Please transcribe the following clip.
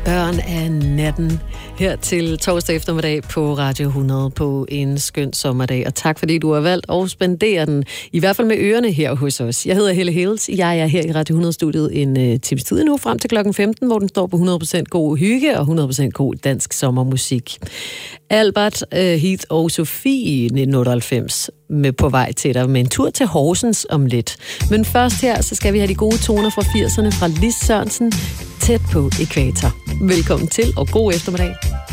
Ørn af natten her til torsdag eftermiddag på Radio 100 på en skøn sommerdag. Og tak fordi du har valgt at spendere den, i hvert fald med ørerne her hos os. Jeg hedder Helle Hales. Jeg er her i Radio 100-studiet en times tid nu frem til klokken 15, hvor den står på 100% god hygge og 100% god dansk sommermusik. Albert, Heath og Sofie 1998 med på vej til dig med en tur til Horsens om lidt. Men først her, så skal vi have de gode toner fra 80'erne fra Lis Sørensen, Tæt på ækvator. Velkommen til, og god eftermiddag.